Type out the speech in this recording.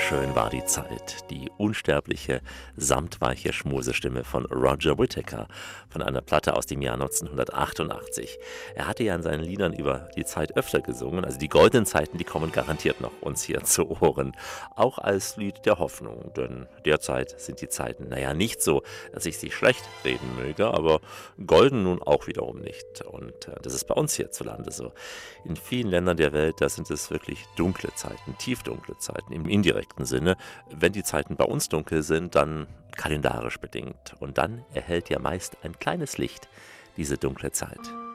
Schön war die Zeit, die unsterbliche, samtweiche Schmusestimme von Roger Whittaker von einer Platte aus dem Jahr 1988. Er hatte ja in seinen Liedern über die Zeit öfter gesungen, also die goldenen Zeiten, die kommen garantiert noch uns hier zu Ohren. Auch als Lied der Hoffnung, denn derzeit sind die Zeiten, naja, nicht so, dass ich sie schlecht reden möge, aber golden nun auch wiederum nicht. Und das ist bei uns hierzulande so. In vielen Ländern der Welt, da sind es wirklich dunkle Zeiten, tiefdunkle Zeiten im indirekten Sinne. Wenn die Zeiten bei uns dunkel sind, dann kalendarisch bedingt. Und dann erhellt ja meist ein kleines Licht diese dunkle Zeit.